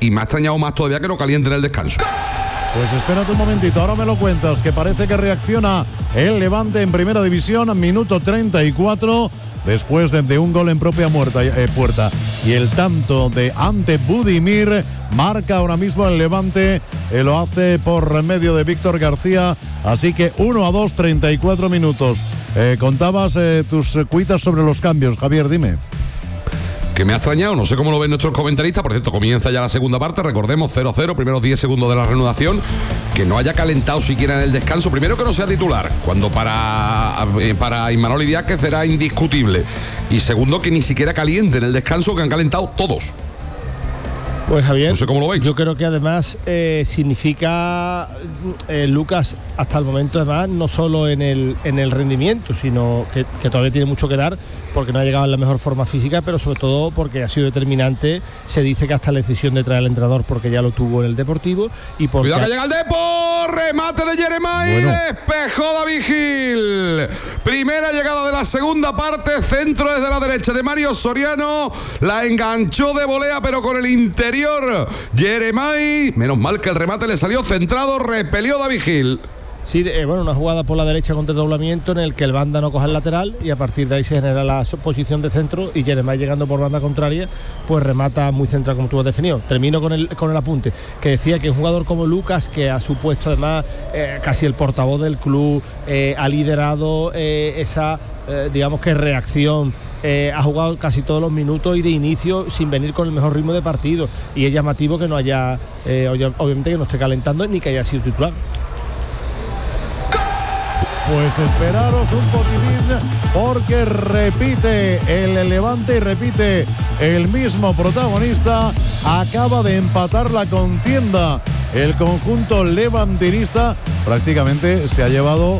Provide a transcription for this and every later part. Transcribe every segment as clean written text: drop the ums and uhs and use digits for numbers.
y me ha extrañado más todavía que no caliente en el descanso. Pues espérate un momentito, ahora me lo cuentas, que parece que reacciona el Levante en primera división, minuto 34, después de un gol en propia puerta. Y el tanto de Ante Budimir marca ahora mismo el Levante, lo hace por medio de Víctor García, así que 1-2, 34 minutos. Contabas tus cuitas sobre los cambios, Javier, dime. Que me ha extrañado, no sé cómo lo ven nuestros comentaristas. Por cierto, comienza ya la segunda parte, recordemos 0-0, primeros 10 segundos de la reanudación, que no haya calentado siquiera en el descanso, primero que no sea titular, cuando para Imanol Idiáquez será indiscutible, y segundo que ni siquiera caliente en el descanso, que han calentado todos. Pues Javier, no sé cómo lo veis. Yo creo que además significa Lucas hasta el momento, además no solo en el rendimiento, sino que todavía tiene mucho que dar, porque no ha llegado en la mejor forma física, pero sobre todo porque ha sido determinante. Se dice que hasta la decisión de traer al entrenador, porque ya lo tuvo en el Deportivo, y porque cuidado que llega el Depor, remate de Jeremai, despejó David Gil. Primera llegada de la segunda parte, centro desde la derecha de Mario Soriano, la enganchó de volea pero con el interior Jeremai, menos mal que el remate le salió centrado, repelió David Gil. Sí, una jugada por la derecha con desdoblamiento en el que el banda no coge el lateral y a partir de ahí se genera la posición de centro y Jeremai llegando por banda contraria pues remata muy central como tú has definido. Termino con el apunte que decía que un jugador como Lucas, que ha supuesto además casi el portavoz del club, ha liderado esa digamos que reacción, ha jugado casi todos los minutos y de inicio sin venir con el mejor ritmo de partido, y es llamativo que no haya obviamente que no esté calentando ni que haya sido titular. Pues esperaros un poquitín, porque repite el Levante y repite el mismo protagonista. Acaba de empatar la contienda el conjunto levantinista. Prácticamente se ha llevado,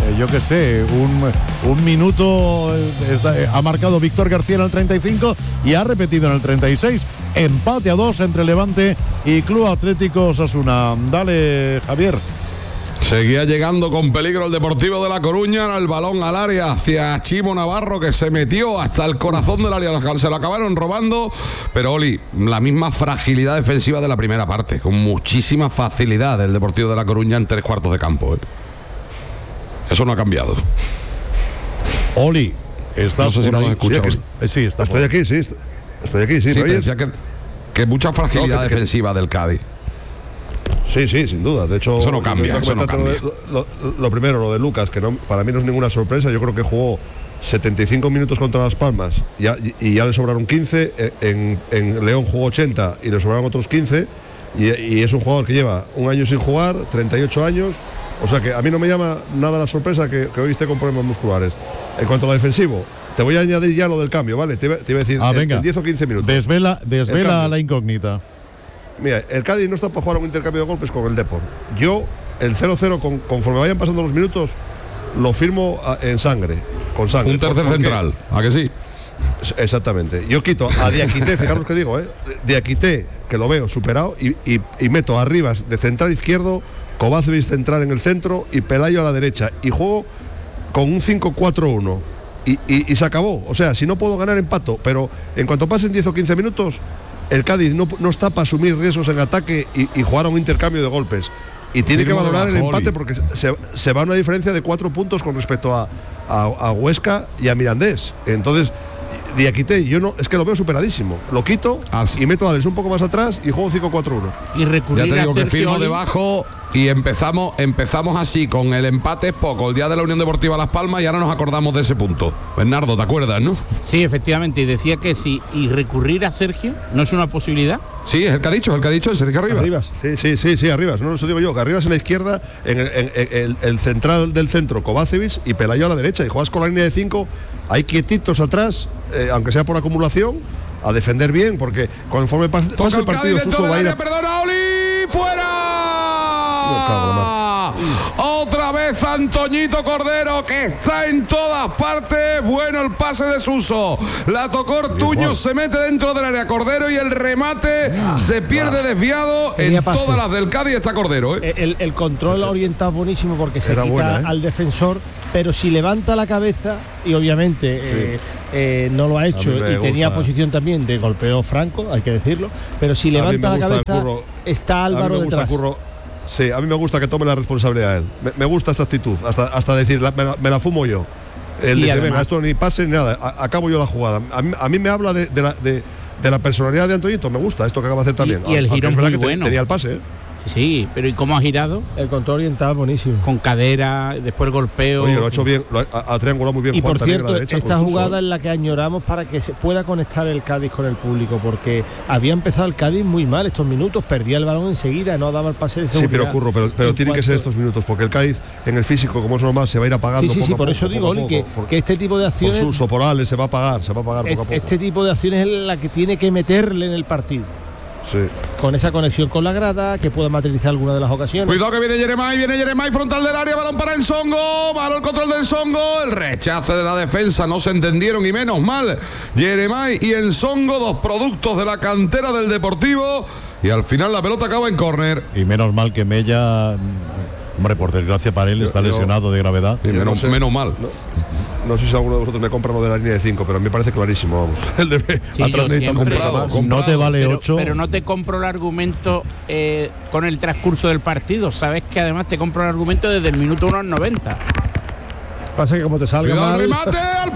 un minuto. Ha marcado Víctor García en el 35 y ha repetido en el 36. Empate a 2 entre Levante y Club Atlético Osasuna. Dale, Javier. Seguía llegando con peligro el Deportivo de La Coruña, el balón al área hacia Chimo Navarro, que se metió hasta el corazón del área, se lo acabaron robando, pero Oli, la misma fragilidad defensiva de la primera parte, con muchísima facilidad del Deportivo de La Coruña en 3/4 de campo. Eso no ha cambiado. Oli, estás, no sé si nos escuchas. Sí, estoy aquí, sí. Sí, te decía que mucha fragilidad defensiva del Cádiz. Sí, sin duda. De hecho, eso no cambia. Lo primero, lo de Lucas, que no, para mí no es ninguna sorpresa. Yo creo que jugó 75 minutos contra Las Palmas y ya le sobraron 15. En León jugó 80 y le sobraron otros 15. Y es un jugador que lleva un año sin jugar, 38 años. O sea que a mí no me llama nada la sorpresa que hoy esté con problemas musculares. En cuanto a lo defensivo, te voy a añadir ya lo del cambio, ¿vale? Te iba a decir en 10 o 15 minutos. Desvela la incógnita. Mira, el Cádiz no está para jugar un intercambio de golpes con el Depor. Yo, el 0-0, conforme vayan pasando los minutos, lo firmo con sangre. Un tercer central, ¿a que sí? Exactamente. Yo quito a Diakité, fijaros lo que digo, Diakité, que lo veo superado, y meto a Rivas de central izquierdo, Kovacevic central en el centro y Pelayo a la derecha. Y juego con un 5-4-1. Y se acabó. O sea, si no puedo ganar, empato. Pero en cuanto pasen 10 o 15 minutos, el Cádiz no está para asumir riesgos en ataque y jugar a un intercambio de golpes. Y tiene que valorar el empate, porque se va a una diferencia de 4 puntos con respecto a Huesca y a Mirandés. Entonces, Diakité, es que lo veo superadísimo. Lo quito y meto a Alex un poco más atrás y juego 5-4-1. Y recurrir, ya te digo, a que Sergio firmo Oli. debajo y empezamos así, con el empate es poco, el día de la Unión Deportiva Las Palmas, y ahora nos acordamos de ese punto. Bernardo, ¿te acuerdas, no? Sí, efectivamente, y decía que sí, y recurrir a Sergio no es una posibilidad. Sí, es el que ha dicho, es Sergio Arribas. Sí, Arribas, no eso digo yo, que Arribas en la izquierda, en el central del centro, Kovacevic, y Pelayo a la derecha, y juegas con la línea de 5, hay quietitos atrás, aunque sea por acumulación, a defender bien, porque conforme pase el partido, Suso va a ir ¡Perdona, Oli! ¡Fuera! Otra vez cabeza Antoñito Cordero, que está en todas partes. Bueno, el pase de Suso. La tocó Ortuño, se mete dentro del área Cordero y el remate se pierde desviado. En todas las del Cádiz está Cordero. El control orientado buenísimo porque se quita al defensor, pero si levanta la cabeza, y obviamente no lo ha hecho y tenía posición también de golpeo franco, hay que decirlo, pero si levanta la cabeza, está Álvaro detrás. Sí, a mí me gusta que tome la responsabilidad él. Me gusta esta actitud, hasta decir, me la fumo yo. Él dice, venga, esto ni pase ni nada, acabo yo la jugada. A mí me habla de la personalidad de Antoñito, me gusta esto que acaba de hacer también. Y el giro es muy bueno. Tenía el pase, Sí, pero ¿y cómo ha girado? El control orientado buenísimo. Con cadera, después el golpeo. Oye, lo ha hecho bien, ha triangulado muy bien. Y Juan por cierto, a la derecha, esta jugada es la que añoramos para que se pueda conectar el Cádiz con el público, porque había empezado el Cádiz muy mal estos minutos, perdía el balón enseguida, no daba el pase de seguridad. Sí, pero Curro, pero tienen que ser estos minutos, porque el Cádiz en el físico, como es normal, se va a ir apagando. Sí, por eso digo, Oli, que este tipo de acciones. Por Suso, por Ale, se va a apagar poco a poco. Este tipo de acciones es la que tiene que meterle en el partido. Sí. Con esa conexión con la grada, que pueda materializar alguna de las ocasiones. Cuidado que viene Jeremai, frontal del área, balón para el Songo, malo el control del Songo, el rechace de la defensa, no se entendieron y menos mal. Jeremai y el Songo, dos productos de la cantera del Deportivo, y al final la pelota acaba en córner. Y menos mal que Mella, hombre, por desgracia para él, está lesionado de gravedad. Y menos mal. No sé si alguno de vosotros me compra lo de la línea de 5, pero a mí me parece clarísimo, vamos. El de atrás necesita comprado. No te vale 8. Pero no te compro el argumento con el transcurso del partido. Sabes que además te compro el argumento desde el minuto 1 al 90. Pasa que como te salga mal. ¡El remate al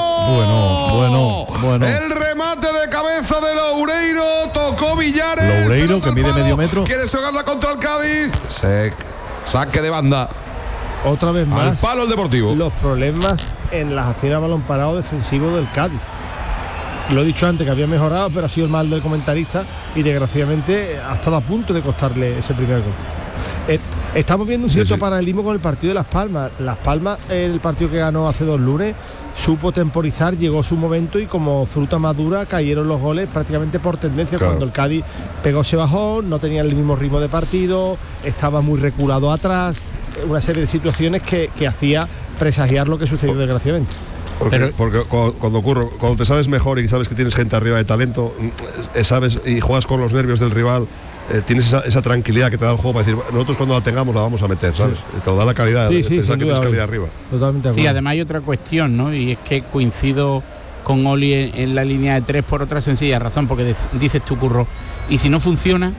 palo! Bueno. El remate de cabeza de Loureiro, tocó Villares. Loureiro, que mide medio metro. Quiere jugarla contra el Cádiz. Saque de banda. Otra vez más. Al palo el Deportivo. Los problemas en las acciones a balón parado defensivo del Cádiz. Lo he dicho antes, que había mejorado, pero ha sido el mal del comentarista y desgraciadamente ha estado a punto de costarle ese primer gol. Estamos viendo un cierto paralelismo con el partido de Las Palmas. Las Palmas, el partido que ganó hace 2 lunes, supo temporizar, llegó su momento y como fruta madura cayeron los goles prácticamente por tendencia. Claro. Cuando el Cádiz pegó ese bajón, no tenía el mismo ritmo de partido, estaba muy reculado atrás, una serie de situaciones que hacía presagiar lo que sucedió desgraciadamente. Porque cuando te sabes mejor y sabes que tienes gente arriba de talento, sabes y juegas con los nervios del rival, tienes esa tranquilidad que te da el juego para decir, nosotros cuando la tengamos la vamos a meter, ¿sabes? Sí. Te lo da la calidad, pensar que tienes calidad arriba. Totalmente. Sí, además hay otra cuestión, ¿no? Y es que coincido con Oli en la línea de 3 por otra sencilla razón, porque dices tú, Curro, y si no funciona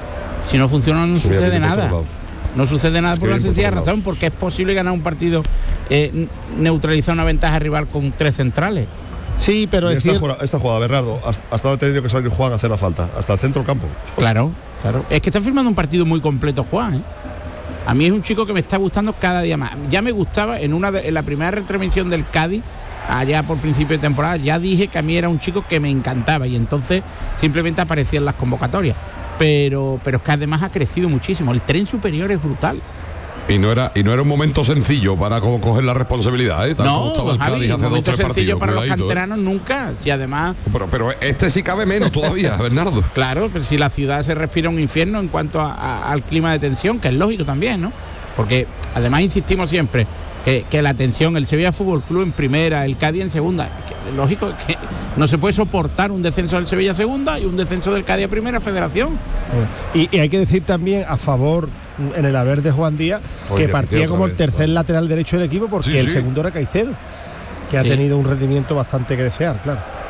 no sucede nada. No sucede nada por una sencilla razón, porque es posible ganar un partido, neutralizar una ventaja rival con 3 centrales. Sí, pero esta jugada, Bernardo, hasta ahora ha tenido que salir Juan a hacer la falta, hasta el centro del campo. Claro. Es que está firmando un partido muy completo Juan, ¿eh? A mí es un chico que me está gustando cada día más. Ya me gustaba en la primera retransmisión del Cádiz, allá por principio de temporada, ya dije que a mí era un chico que me encantaba y entonces simplemente aparecía en las convocatorias. Pero es que además ha crecido muchísimo. El tren superior es brutal. Y no era un momento sencillo para coger la responsabilidad, ¿eh? No, Javi, un momento sencillo para los canteranos nunca. Si además. Pero este sí cabe menos todavía, Bernardo. Claro, pero si la ciudad se respira un infierno en cuanto al clima de tensión, que es lógico también, ¿no? Porque además insistimos siempre que la tensión, el Sevilla Fútbol Club en primera, el Cádiz en segunda, lógico que no se puede soportar un descenso del Sevilla a segunda y un descenso del Cádiz a primera federación. Y hay que decir también a favor en el haber de Juan Díaz, que partía como el tercer lateral derecho del equipo, porque el segundo era Caicedo, que ha tenido un rendimiento bastante que desear, claro.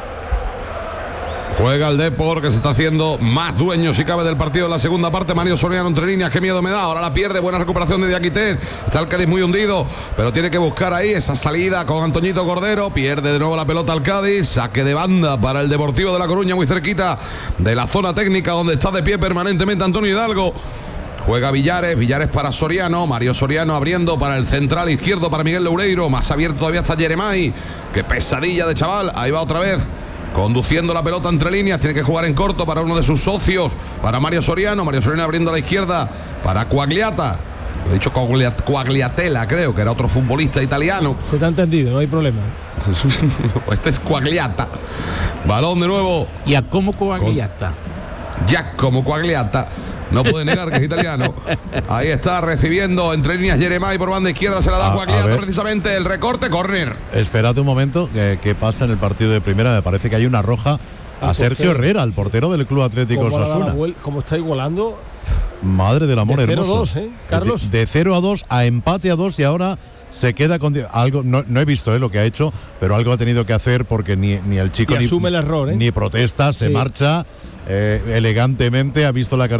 Juega el Depor, que se está haciendo más dueño si cabe del partido en la segunda parte. Mario Soriano entre líneas, qué miedo me da. Ahora la pierde, buena recuperación de Diakité. Está el Cádiz muy hundido, pero tiene que buscar ahí esa salida con Antoñito Cordero. Pierde de nuevo la pelota al Cádiz. Saque de banda para el Deportivo de La Coruña, muy cerquita de la zona técnica donde está de pie permanentemente Antonio Hidalgo. Juega Villares para Soriano. Mario Soriano abriendo para el central izquierdo para Miguel Loureiro. Más abierto todavía está Jeremai. Qué pesadilla de chaval. Ahí va otra vez, conduciendo la pelota entre líneas. Tiene que jugar en corto para uno de sus socios, para Mario Soriano abriendo a la izquierda para Quagliata. He dicho Quagliatella, creo que era otro futbolista italiano. Se te ha entendido, no hay problema. Este es Quagliata. Balón de nuevo. ¿Y a cómo Quagliata? Ya como Quagliata. No puede negar que es italiano. Ahí está recibiendo entre líneas Jeremai por banda izquierda, se la da Guagliato precisamente el recorte, córner. Espérate un momento, ¿qué pasa en el partido de primera? Me parece que hay una roja a Sergio Herrera, el portero del Club Atlético Osasuna. Como está igualando. Madre del amor de hermoso. 0-2, Carlos. De 0-2 a empate a 2 y ahora se queda con algo. No he visto lo que ha hecho, pero algo ha tenido que hacer porque ni el chico asume el error, ni protesta, se marcha elegantemente, ha visto la cartera.